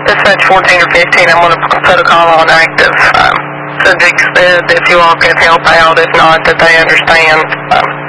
Dispatch 14 or 15, I'm going to put a call on active. Subject said if you all could help out, if not, that they understand.